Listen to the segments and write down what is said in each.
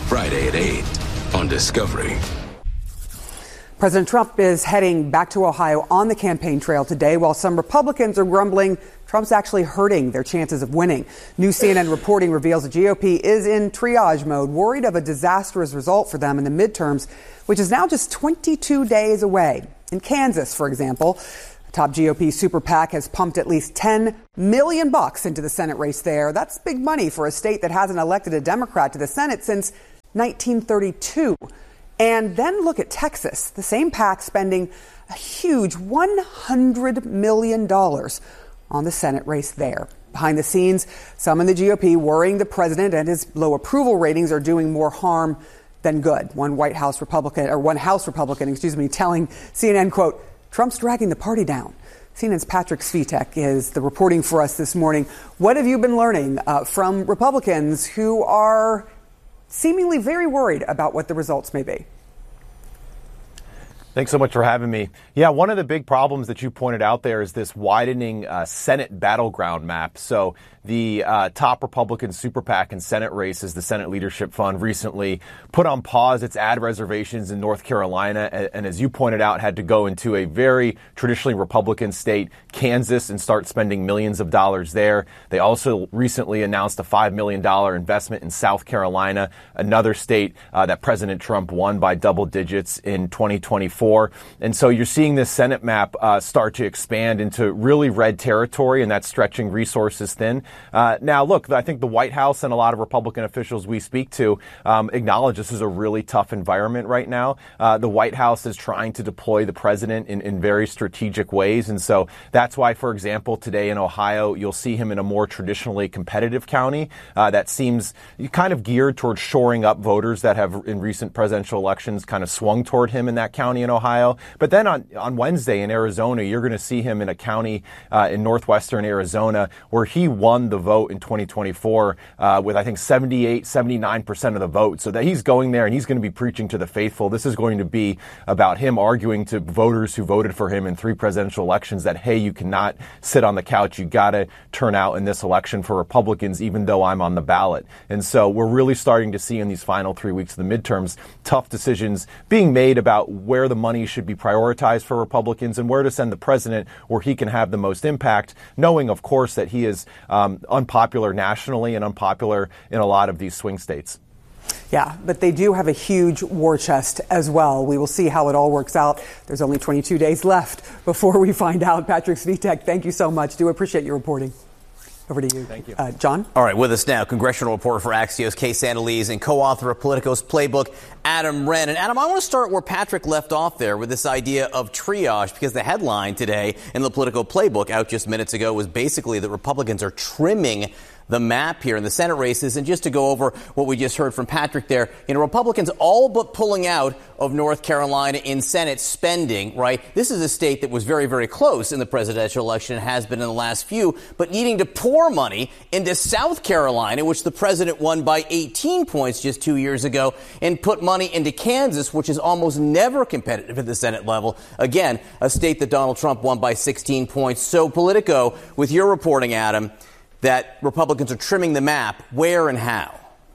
Friday at 8 on Discovery. President Trump is heading back to Ohio on the campaign trail today, while some Republicans are grumbling Trump's actually hurting their chances of winning. New CNN reporting reveals the GOP is in triage mode, worried of a disastrous result for them in the midterms, which is now just 22 days away. In Kansas, for example, the top GOP super PAC has pumped at least $10 million into the Senate race there. That's big money for a state that hasn't elected a Democrat to the Senate since 1932. And then look at Texas, the same PAC spending a huge $100 million on the Senate race there. Behind the scenes, some in the GOP worrying the president and his low approval ratings are doing more harm than good. One House Republican, telling CNN, quote, Trump's dragging the party down. CNN's Patrick Svitek is the reporting for us this morning. What have you been learning from Republicans who are seemingly very worried about what the results may be? Thanks so much for having me. Yeah, one of the big problems that you pointed out there is this widening Senate battleground map. So the top Republican super PAC and Senate races, the Senate Leadership Fund, recently put on pause its ad reservations in North Carolina. And as you pointed out, had to go into a very traditionally Republican state, Kansas, and start spending millions of dollars there. They also recently announced a $5 million investment in South Carolina, another state that President Trump won by double digits in 2024. And so you're seeing this Senate map start to expand into really red territory, and that's stretching resources thin. Now, look, I think the White House and a lot of Republican officials we speak to acknowledge this is a really tough environment right now. The White House is trying to deploy the president in very strategic ways. And so that's why, for example, today in Ohio, you'll see him in a more traditionally competitive county that seems kind of geared towards shoring up voters that have in recent presidential elections kind of swung toward him in that county in Ohio. But then on Wednesday in Arizona, you're going to see him in a county in northwestern Arizona where he won the vote in 2024 with, I think, 79% of the vote. So that he's going there and he's going to be preaching to the faithful. This is going to be about him arguing to voters who voted for him in 3 presidential elections that, hey, you cannot sit on the couch. You got to turn out in this election for Republicans, even though I'm on the ballot. And so we're really starting to see in these final 3 weeks of the midterms, tough decisions being made about where the money should be prioritized for Republicans and where to send the president where he can have the most impact, knowing, of course, that he is unpopular nationally and unpopular in a lot of these swing states. Yeah, but they do have a huge war chest as well. We will see how it all works out. There's only 22 days left before we find out. Patrick Svitek, thank you so much. Do appreciate your reporting. Over to you. Thank you. John? All right, with us now, congressional reporter for Axios, Kay Sandalese, and co-author of Politico's Playbook, Adam Wren. And Adam, I want to start where Patrick left off there with this idea of triage, because the headline today in the Politico Playbook out just minutes ago was basically that Republicans are trimming the map here in the Senate races. And just to go over what we just heard from Patrick there, Republicans all but pulling out of North Carolina in Senate spending, right? This is a state that was very, very close in the presidential election and has been in the last few, but needing to pour money into South Carolina, which the president won by 18 points just 2 years ago, and put money into Kansas, which is almost never competitive at the Senate level. Again, a state that Donald Trump won by 16 points. So Politico, with your reporting, Adam, that Republicans are trimming the map, where and how?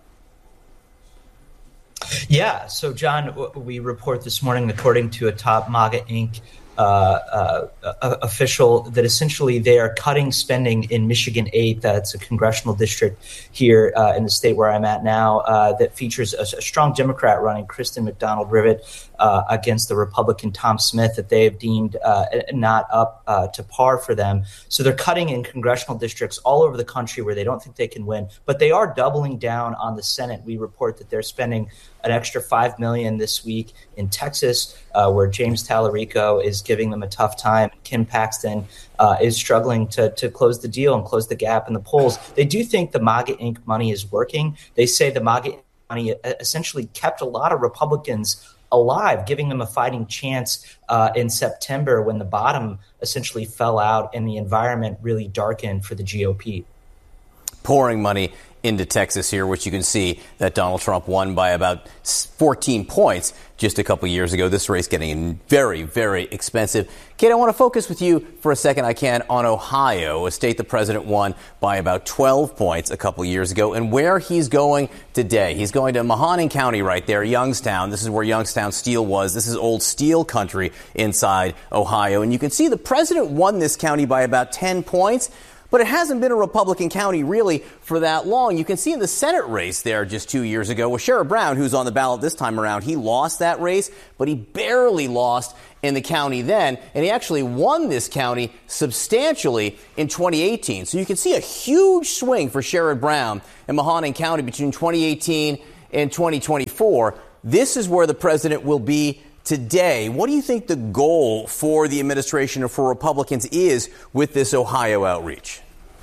Yeah. So, John, we report this morning, according to a top MAGA Inc. Official, that essentially they are cutting spending in Michigan 8. That's a congressional district here in the state where I'm at now that features a strong Democrat running, Kristen McDonald-Rivet, against the Republican Tom Smith, that they have deemed not up to par for them. So they're cutting in congressional districts all over the country where they don't think they can win, but they are doubling down on the Senate. We report that they're spending an extra $5 million this week in Texas, where James Tallarico is giving them a tough time. Kim Paxton is struggling to close the deal and close the gap in the polls. They do think the MAGA Inc. money is working. They say the MAGA money essentially kept a lot of Republicans alive, giving them a fighting chance in September when the bottom essentially fell out and the environment really darkened for the GOP. Pouring money into Texas here, which you can see that Donald Trump won by about 14 points just a couple years ago. This race getting very, very expensive. Kate, I want to focus with you for a second, on Ohio, a state the president won by about 12 points a couple years ago, and where he's going today. He's going to Mahoning County right there, Youngstown. This is where Youngstown Steel was. This is old steel country inside Ohio. And you can see the president won this county by about 10 points. But it hasn't been a Republican county really for that long. You can see in the Senate race there just 2 years ago with Sherrod Brown, who's on the ballot this time around. He lost that race, but he barely lost in the county then. And he actually won this county substantially in 2018. So you can see a huge swing for Sherrod Brown in Mahoning County between 2018 and 2024. This is where the president will be today. What do you think the goal for the administration or for Republicans is with this Ohio outreach?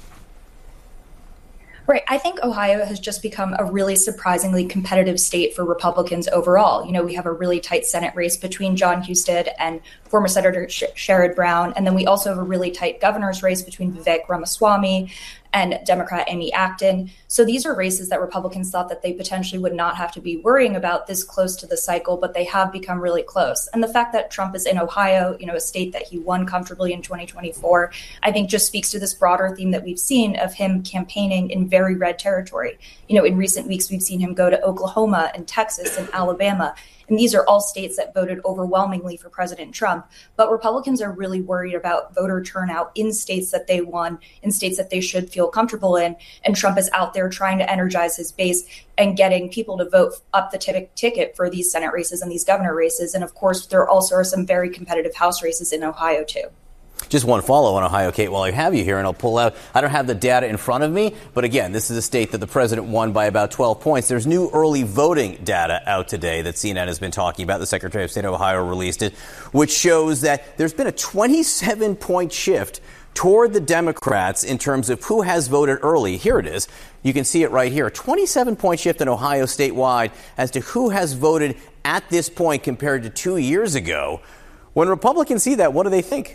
Right. I think Ohio has just become a really surprisingly competitive state for Republicans overall. You know, we have a really tight Senate race between Jon Husted and former Senator Sherrod Brown. And then we also have a really tight governor's race between Vivek Ramaswamy and Democrat Amy Acton. So these are races that Republicans thought that they potentially would not have to be worrying about this close to the cycle, but they have become really close. And the fact that Trump is in Ohio, you know, a state that he won comfortably in 2024, I think just speaks to this broader theme that we've seen of him campaigning in very red territory. You know, in recent weeks, we've seen him go to Oklahoma and Texas and Alabama. And these are all states that voted overwhelmingly for President Trump. But Republicans are really worried about voter turnout in states that they won, in states that they should feel comfortable in. And Trump is out there trying to energize his base and getting people to vote up the ticket for these Senate races and these governor races. And of course, there also are some very competitive House races in Ohio, too. Just one follow on Ohio, Kate, while I have you here, and I'll pull out. I don't have the data in front of me, but again, this is a state that the president won by about 12 points. There's new early voting data out today that CNN has been talking about. The Secretary of State of Ohio released it, which shows that there's been a 27-point shift toward the Democrats in terms of who has voted early. Here it is. You can see it right here. A 27-point shift in Ohio statewide as to who has voted at this point compared to 2 years ago. When Republicans see that, what do they think?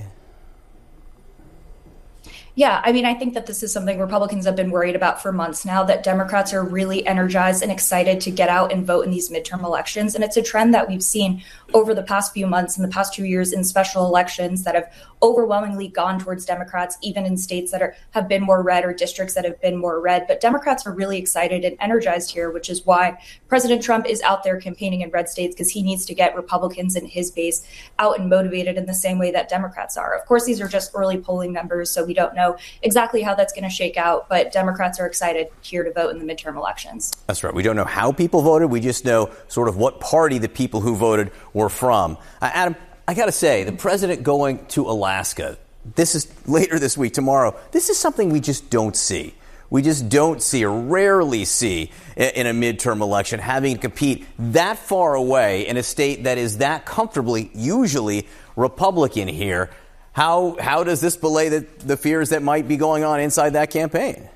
Yeah, I mean, I think that this is something Republicans have been worried about for months now, that Democrats are really energized and excited to get out and vote in these midterm elections. And it's a trend that we've seen over the past few months, in the past 2 years, in special elections that have overwhelmingly gone towards Democrats, even in states that have been more red or districts that have been more red. But Democrats are really excited and energized here, which is why President Trump is out there campaigning in red states, because he needs to get Republicans in his base out and motivated in the same way that Democrats are. Of course, these are just early polling numbers, so we don't know exactly how that's going to shake out, but Democrats are excited here to vote in the midterm elections. That's right. We don't know how people voted. We just know sort of what party the people who voted were from. Adam, I got to say, the president going to Alaska, this is later this week, tomorrow, this is something we just don't see. We just don't see or rarely see in a midterm election, having to compete that far away in a state that is that comfortably, usually Republican here. How does this belay the fears that might be going on inside that campaign?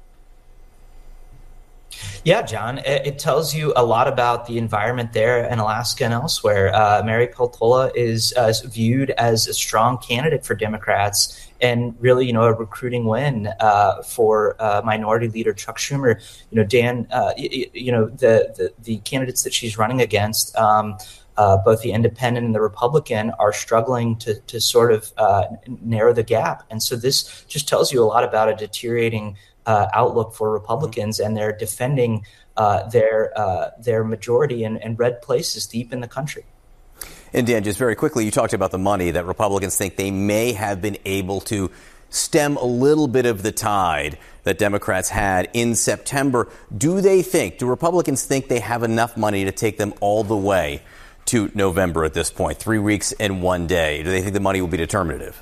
Yeah, John, it tells you a lot about the environment there in Alaska and elsewhere. Mary Peltola is viewed as a strong candidate for Democrats and really, you know, a recruiting win for Minority Leader Chuck Schumer. You know, Dan, you know, the candidates that she's running against, both the independent and the Republican, are struggling to sort of narrow the gap. And so this just tells you a lot about a deteriorating outlook for Republicans, and they're defending their majority in red places deep in the country. And Dan, just very quickly, you talked about the money that Republicans think they may have been able to stem a little bit of the tide that Democrats had in September. Do Republicans think they have enough money to take them all the way to November at this point, 3 weeks and 1 day? Do they think the money will be determinative?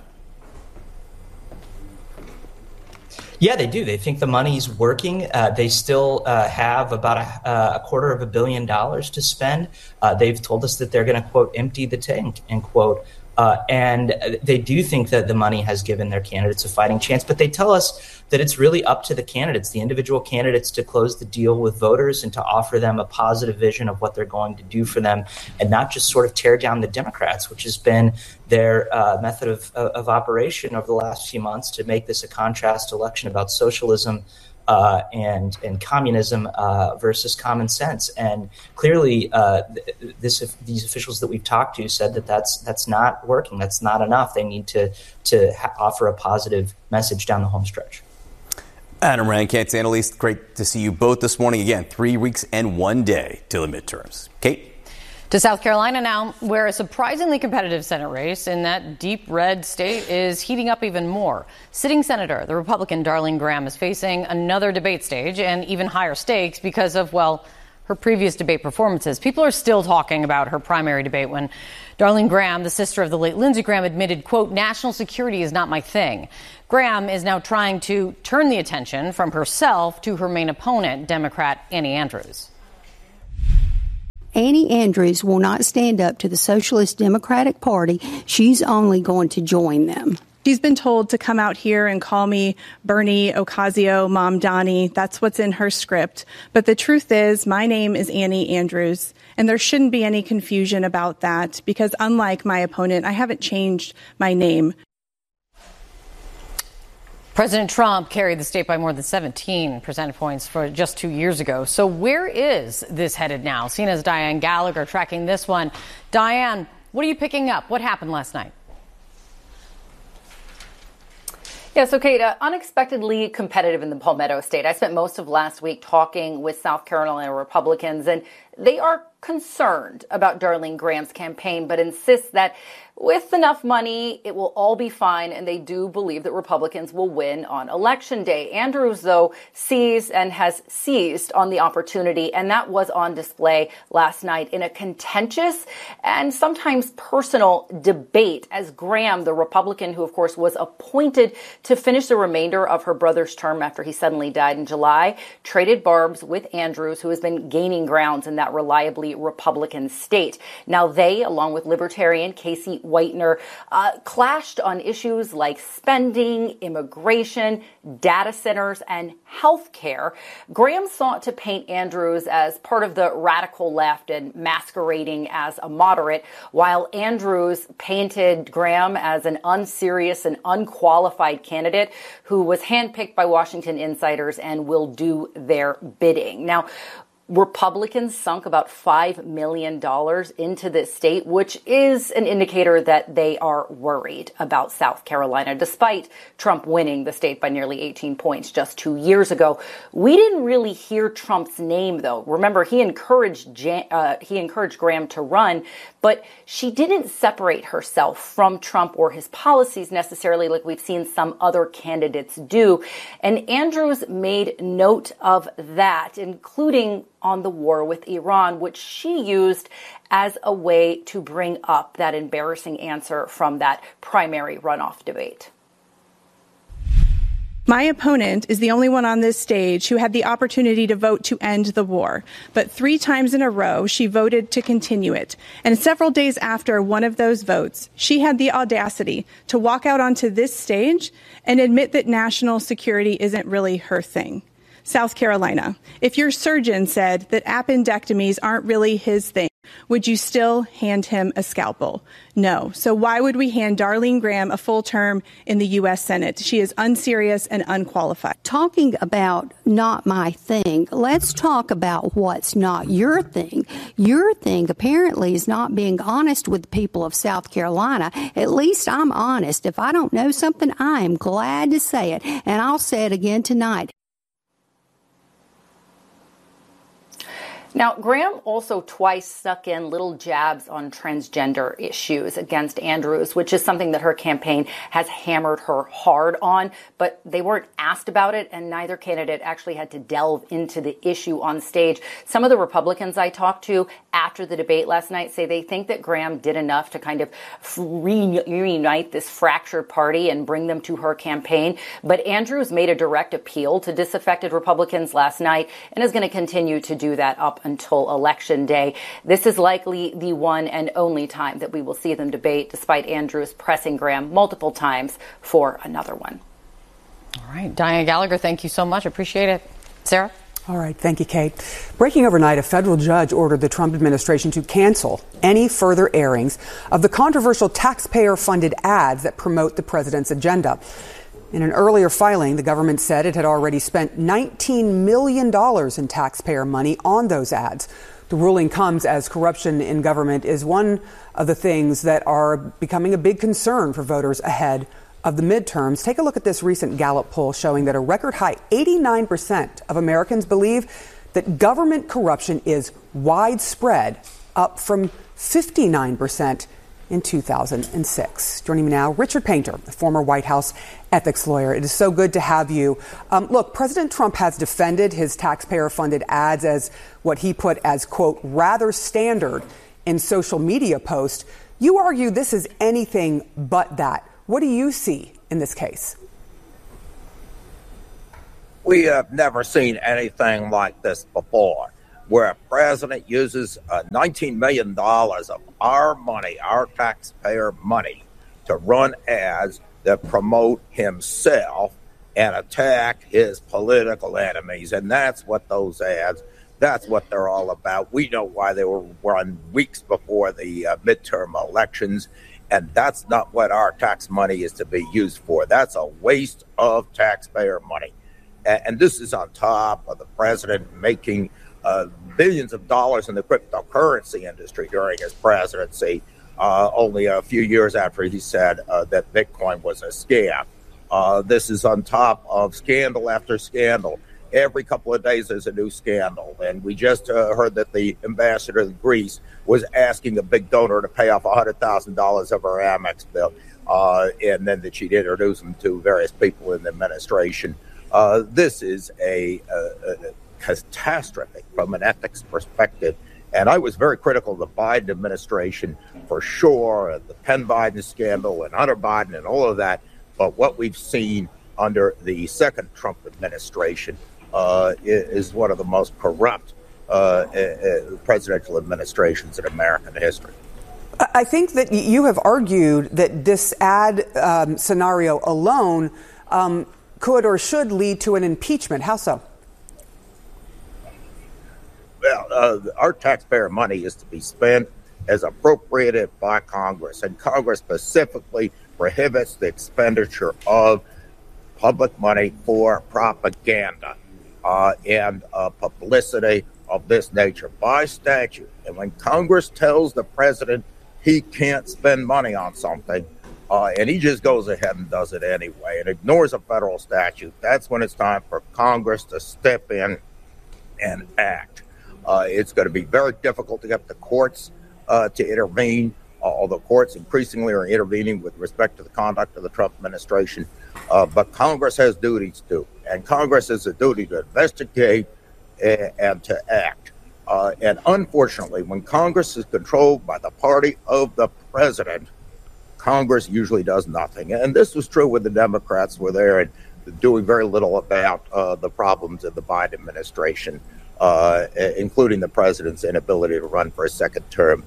Yeah, they do. They think the money's working. They still have about a $250 million to spend. They've told us that they're going to, quote, empty the tank, end quote. And they do think that the money has given their candidates a fighting chance. But they tell us that it's really up to the candidates, the individual candidates, to close the deal with voters and to offer them a positive vision of what they're going to do for them, and not just sort of tear down the Democrats, which has been their method of operation over the last few months, to make this a contrast election about socialism and communism versus common sense. And clearly, these officials that we've talked to said that that's not working. That's not enough. They need to offer a positive message down the home stretch. Adam Wren, Kate Sandalese, great to see you both this morning. Again, 3 weeks and 1 day till the midterms. Kate? To South Carolina now, where a surprisingly competitive Senate race in that deep red state is heating up even more. Sitting Senator, the Republican Darlene Graham, is facing another debate stage and even higher stakes because of, well, her previous debate performances. People are still talking about her primary debate when Darlene Graham, the sister of the late Lindsey Graham, admitted, quote, "National security is not my thing." Graham is now trying to turn the attention from herself to her main opponent, Democrat Annie Andrews. Annie Andrews will not stand up to the Socialist Democratic Party. She's only going to join them. She's been told to come out here and call me Bernie Ocasio, Mom Donnie. That's what's in her script. But the truth is, my name is Annie Andrews, and there shouldn't be any confusion about that because unlike my opponent, I haven't changed my name. President Trump carried the state by more than 17 percentage points for just 2 years ago. So where is this headed now? CNN's Diane Gallagher tracking this one. Diane, what are you picking up? What happened last night? Yeah, so Kate, unexpectedly competitive in the Palmetto State. I spent most of last week talking with South Carolina Republicans, and they are concerned about Darlene Graham's campaign, but insist that with enough money, it will all be fine, and they do believe that Republicans will win on Election Day. Andrews, though, sees and has seized on the opportunity, and that was on display last night in a contentious and sometimes personal debate as Graham, the Republican who, of course, was appointed to finish the remainder of her brother's term after he suddenly died in July, traded barbs with Andrews, who has been gaining grounds in that reliably Republican state. Now they, along with Libertarian Casey Whitener, clashed on issues like spending, immigration, data centers, and health care. Graham sought to paint Andrews as part of the radical left and masquerading as a moderate, while Andrews painted Graham as an unserious and unqualified candidate who was handpicked by Washington insiders and will do their bidding. Now, Republicans sunk about $5 million into this state, which is an indicator that they are worried about South Carolina, despite Trump winning the state by nearly 18 points just 2 years ago. We didn't really hear Trump's name, though. Remember, he encouraged Graham to run, but she didn't separate herself from Trump or his policies necessarily like we've seen some other candidates do. And Andrews made note of that, including on the war with Iran, which she used as a way to bring up that embarrassing answer from that primary runoff debate. My opponent is the only one on this stage who had the opportunity to vote to end the war. But 3 times in a row, she voted to continue it. And several days after one of those votes, she had the audacity to walk out onto this stage and admit that national security isn't really her thing. South Carolina, if your surgeon said that appendectomies aren't really his thing, would you still hand him a scalpel? No. So why would we hand Darlene Graham a full term in the U.S. Senate? She is unserious and unqualified. Talking about not my thing, let's talk about what's not your thing. Your thing apparently is not being honest with the people of South Carolina. At least I'm honest. If I don't know something, I am glad to say it. And I'll say it again tonight. Now, Graham also twice snuck in little jabs on transgender issues against Andrews, which is something that her campaign has hammered her hard on, but they weren't asked about it, and neither candidate actually had to delve into the issue on stage. Some of the Republicans I talked to after the debate last night say they think that Graham did enough to kind of reunite this fractured party and bring them to her campaign, but Andrews made a direct appeal to disaffected Republicans last night and is going to continue to do that up until Election Day. This is likely the one and only time that we will see them debate, despite Andrews pressing Graham multiple times for another one. All right. Diane Gallagher, thank you so much. Appreciate it. Sarah? All right. Thank you, Kate. Breaking overnight, a federal judge ordered the Trump administration to cancel any further airings of the controversial taxpayer-funded ads that promote the president's agenda. In an earlier filing, the government said it had already spent $19 million in taxpayer money on those ads. The ruling comes as corruption in government is one of the things that are becoming a big concern for voters ahead of the midterms. Take a look at this recent Gallup poll showing that a record high 89% of Americans believe that government corruption is widespread, up from 59% in 2006. Joining me now, Richard Painter, a former White House ethics lawyer. It is so good to have you. Look, President Trump has defended his taxpayer-funded ads as what he put as, quote, rather standard in social media posts. You argue this is anything but that. What do you see in this case? We have never seen anything like this before, where a president uses $19 million of our money, our taxpayer money, to run ads that promote himself and attack his political enemies. And that's what those ads, that's what they're all about. We know why they were run weeks before the midterm elections. And that's not what our tax money is to be used for. That's a waste of taxpayer money. And this is on top of the president making billions of dollars in the cryptocurrency industry during his presidency, only a few years after he said that Bitcoin was a scam. This is on top of scandal after scandal. Every couple of days there's a new scandal. And we just heard that the ambassador to Greece was asking a big donor to pay off $100,000 of her Amex bill, and then that she'd introduce him to various people in the administration. This is a catastrophic from an ethics perspective. And I was very critical of the Biden administration for sure, the Penn Biden scandal and Hunter Biden and all of that. But what we've seen under the second Trump administration is one of the most corrupt presidential administrations in American history. I think that you have argued that this ad scenario alone could or should lead to an impeachment. How so? Well, our taxpayer money is to be spent as appropriated by Congress, and Congress specifically prohibits the expenditure of public money for propaganda and publicity of this nature by statute. And when Congress tells the president he can't spend money on something, and he just goes ahead and does it anyway and ignores a federal statute, that's when it's time for Congress to step in and act. It's going to be very difficult to get the courts to intervene, although courts increasingly are intervening with respect to the conduct of the Trump administration. But Congress has duties too, and Congress has a duty to investigate and to act. And unfortunately, when Congress is controlled by the party of the president, Congress usually does nothing. And this was true when the Democrats were there and doing very little about the problems of the Biden administration, including the president's inability to run for a second term.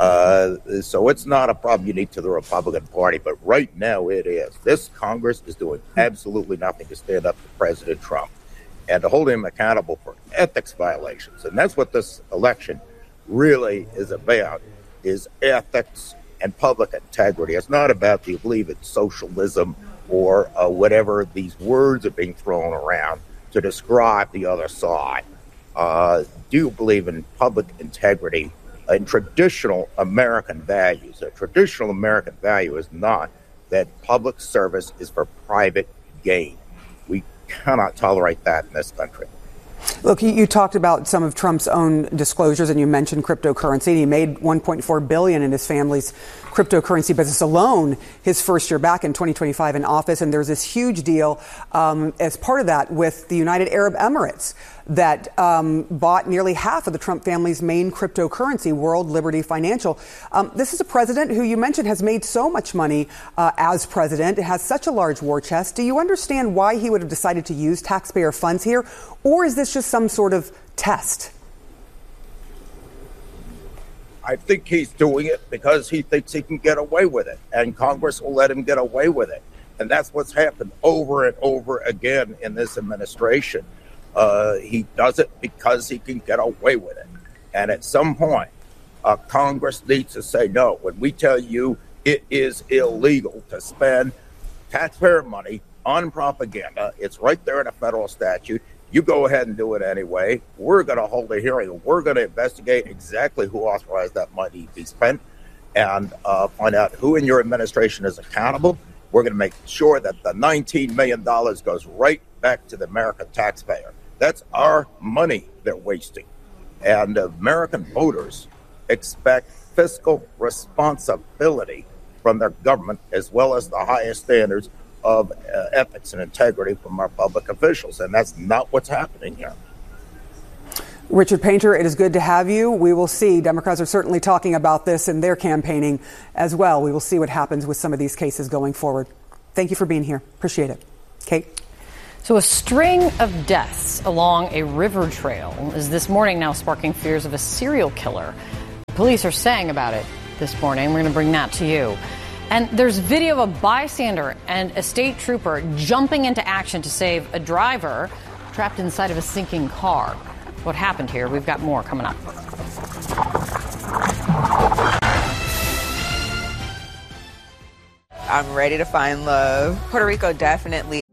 So it's not a problem unique to the Republican Party, but right now it is. This Congress is doing absolutely nothing to stand up to President Trump and to hold him accountable for ethics violations. And that's what this election really is about, is ethics and public integrity. It's not about, do you believe in socialism or whatever these words are being thrown around to describe the other side. Do you believe in public integrity and traditional American values? A traditional American value is not that public service is for private gain. We cannot tolerate that in this country. Look, you talked about some of Trump's own disclosures, and you mentioned cryptocurrency. He made $1.4 billion in his family's cryptocurrency business alone his first year back in 2025 in office. And there's this huge deal as part of that with the United Arab Emirates that bought nearly half of the Trump family's main cryptocurrency, World Liberty Financial. This is a president who you mentioned has made so much money as president, has such a large war chest. Do you understand why he would have decided to use taxpayer funds here? Or is this just some sort of test? I think he's doing it because he thinks he can get away with it, and Congress will let him get away with it. And that's what's happened over and over again in this administration. He does it because he can get away with it. And at some point, Congress needs to say, no, when we tell you it is illegal to spend taxpayer money on propaganda. It's right there in a federal statute. You go ahead and do it anyway. We're going to hold a hearing. We're going to investigate exactly who authorized that money to be spent and find out who in your administration is accountable. We're going to make sure that the $19 million goes right back to the American taxpayer. That's our money they're wasting. And American voters expect fiscal responsibility from their government, as well as the highest standards of ethics and integrity from our public officials. And that's not what's happening here. Richard Painter, it is good to have you. We will see. Democrats are certainly talking about this in their campaigning as well. We will see what happens with some of these cases going forward. Thank you for being here. Appreciate it. Kate? So a string of deaths along a river trail is this morning now sparking fears of a serial killer. Police are saying about it this morning. We're going to bring that to you. And there's video of a bystander and a state trooper jumping into action to save a driver trapped inside of a sinking car. What happened here? We've got more coming up. I'm ready to find love. Puerto Rico definitely